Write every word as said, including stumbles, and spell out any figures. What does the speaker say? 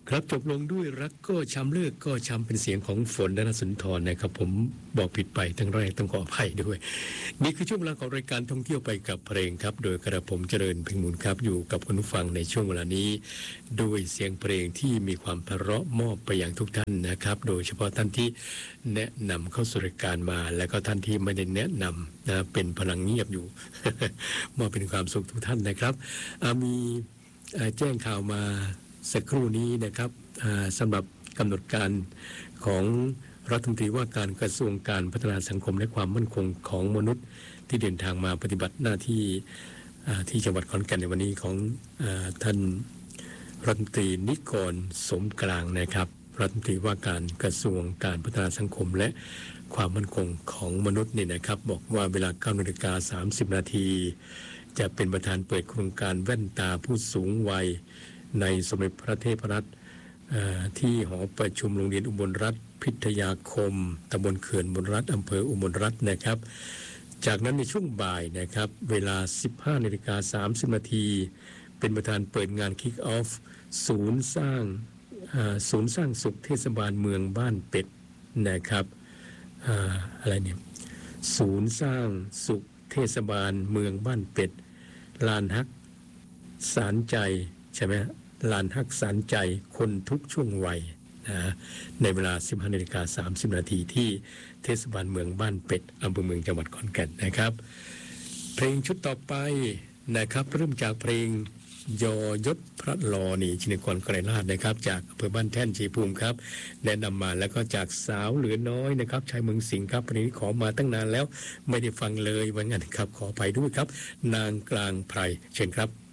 ครับจบลงด้วยรักก็ช้ำเลิกก็ช้ำเป็นเสียงของฝนธนสุนทรนะครับผมบอกผิดไปทั้งแรกต้องขออภัยด้วยนี่คือช่วงเวลาของรายการท่องเที่ยวไปกับเพลงครับโดยกระผมเจริญเพ็งมูลครับอยู่กับคุณผู้ฟังในช่วงเวลานี้ด้วยเสียงเพลงที่มีความเพราะมอบไปยังทุกท่านนะครับโดยเฉพาะท่านที่แนะนำเข้าสู่รายการมาแล้วก็ท่านที่ไม่ได้แนะนำนะเป็นพลังเงียบอยู่ มอบเป็นความสุขทุกท่านนะครับมีแจ้งข่าวมาสักครู่นี้นะครับสำหรับกำหนดการของรัฐมนตรีว่าการกระทรวงการพัฒนาสังคมและความมั่นคงของมนุษย์ที่เดินทางมาปฏิบัติหน้าที่ที่จังหวัดขอนแก่นในวันนี้ของท่านรัฐมนตรีนิกรสมกลางนะครับรัฐมนตรีว่าการกระทรวงการพัฒนาสังคมและความมั่นคงของมนุษย์นี่นะครับบอกว่าเวลา เก้านาฬิกาสามสิบนาทีจะเป็นประธานเปิดโครงการแว่นตาผู้สูงวัยในสมเด็จพระเทพรัตน์ที่หอประชุมโรงเรียนอุบลรัตน์พิทยาคมตำบลเขื่อนอุบลรัตน์อำเภออุบลรัตน์นะครับจากนั้นในช่วงบ่ายนะครับเวลา สิบห้านาฬิกาสามสิบนาทีเป็นประธานเปิดงานคิกออฟศูนย์สร้างศูนย์สร้างสุขเทศบาลเมืองบ้านเป็ดนะครับอะไรเนี่ยศูนย์สร้างสุขเทศบาลเมืองบ้านเป็ดลานฮักสารใจใช่ไหมลานฮักสารใจคนทุกช่วงวัยนะในเวลา สิบห้านาฬิกาสามสิบนาทีที่เทศบาลเมืองบ้านเป็ดอำเภอเมืองจังหวัดขอนแก่นนะครับเพลงชุดต่อไปนะครับเริ่มจากเพลงยอยศพระลอนี่ชินกรไกรลาภนะครับจากอำเภอบ้านแท่นชัยภูมิครับแนะนำมาแล้วก็จากสาวเหลือน้อยนะครับชายเมืองสิงห์ครับเพลงนี้ขอมาตั้งนานแล้วไม่ได้ฟังเลยวันนั้นครับขออภัยด้วยครับนางกลางไพรเชิญครับ